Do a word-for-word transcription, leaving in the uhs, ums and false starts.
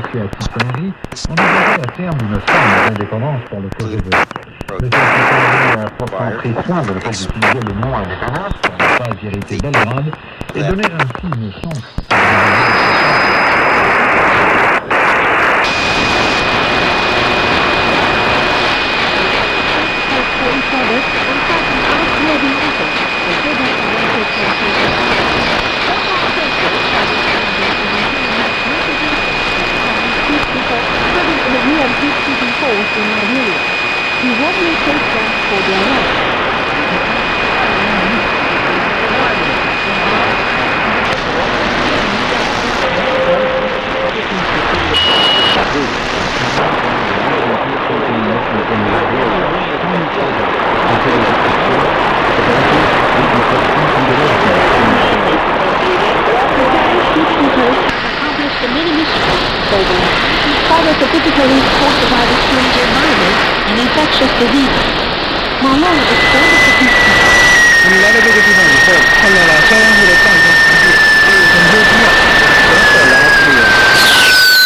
situé à Saint-Henri, envisageait à terme une forme d'indépendance pour le projet de le Saint-Henri a pourtant pris soin de ne pas utiliser le mot indépendance pour ne pas irriter Belgrade et donner ainsi une chance à He warmly takes them for their life. Accomplished the many missions for them. Father specifically talked about the strange environment and infectious diseases. 马龙 explained the technique.